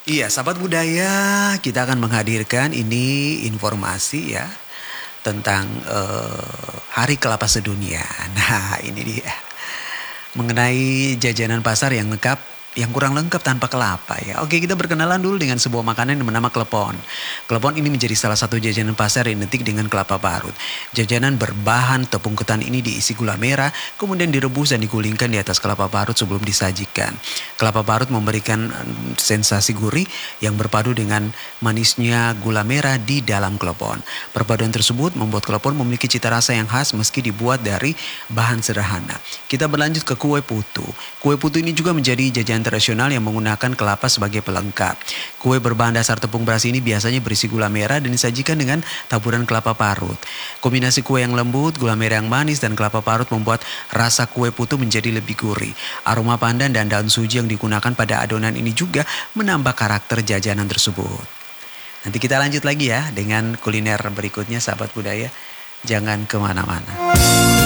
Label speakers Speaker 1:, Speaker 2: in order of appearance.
Speaker 1: Iya, sahabat budaya, kita akan menghadirkan ini informasi ya tentang Hari Kelapa Sedunia. Nah, ini dia mengenai jajanan pasar yang lengkap, yang kurang lengkap tanpa kelapa ya. Oke, kita berkenalan dulu dengan sebuah makanan yang bernama klepon. Klepon ini menjadi salah satu jajanan pasar yang identik dengan kelapa parut. Jajanan berbahan tepung ketan ini diisi gula merah, kemudian direbus dan digulingkan di atas kelapa parut sebelum disajikan. Kelapa parut memberikan sensasi gurih yang berpadu dengan manisnya gula merah di dalam klepon. Perpaduan tersebut membuat klepon memiliki cita rasa yang khas meski dibuat dari bahan sederhana. Kita berlanjut ke kue putu. Kue putu ini juga menjadi jajanan tradisional yang menggunakan kelapa sebagai pelengkap. Kue berbahan dasar tepung beras ini biasanya berisi gula merah dan disajikan dengan taburan kelapa parut. Kombinasi kue yang lembut, gula merah yang manis, dan kelapa parut membuat rasa kue putu menjadi lebih gurih. Aroma pandan dan daun suji yang digunakan pada adonan ini juga menambah karakter jajanan tersebut. Nanti kita lanjut lagi ya dengan kuliner berikutnya sahabat budaya. Jangan kemana-mana.